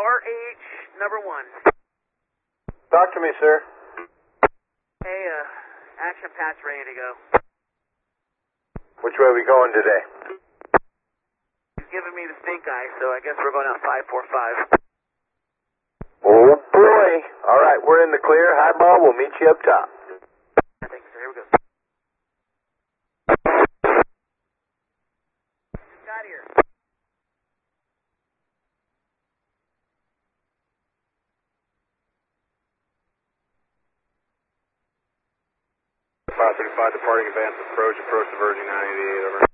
RH number 1. Talk to me, sir. Hey, action patch ready to go. Which way are we going today? He's giving me the stink eye, so I guess we're going out 545. Oh, boy. All right, we're in the clear. Highball, we'll meet you up top. Thanks, sir. Here we go. Just got here. Departing advance approach to Virgin 988, over.